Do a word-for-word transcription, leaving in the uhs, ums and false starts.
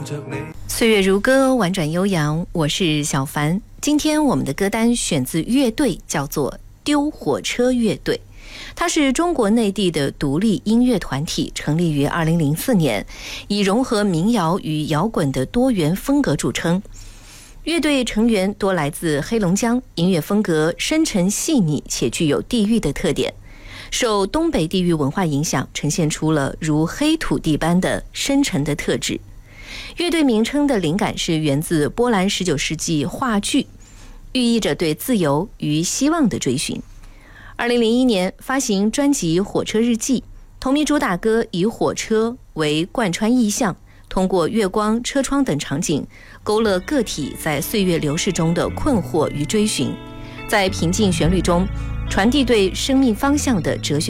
岁月如歌，婉转悠扬，我是小凡。今天我们的歌单选自乐队，叫做丢火车乐队。它是中国内地的独立音乐团体，成立于二零零四年，以融合民谣与摇滚的多元风格著称。乐队成员多来自黑龙江，音乐风格深沉细腻且具有地域的特点，受东北地域文化影响，呈现出了如黑土地般的深沉的特质。乐队名称的灵感是源自波兰十九世纪话剧，寓意着对自由与希望的追寻。二零零一年发行专辑《火车日记》，同名主打歌以火车为贯穿意象，通过月光、车窗等场景，勾勒个体在岁月流逝中的困惑与追寻，在平静旋律中传递对生命方向的哲学